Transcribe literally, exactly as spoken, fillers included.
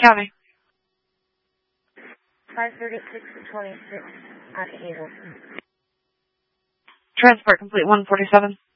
County. five thirty-six twenty-six on Hazel. Transport complete one forty-seven.